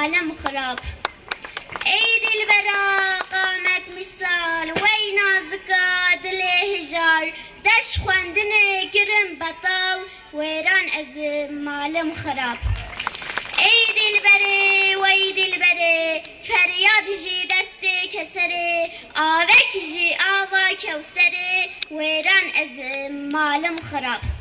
malım xarab. Ey dilbera qamet misal vey nazika dile hijar deş xwendine girin betal wêran ez malım xarab. Ey dilbere vey dilbere feryad jî destê keserê avek jî ava kewserê wêran ez malım xarab.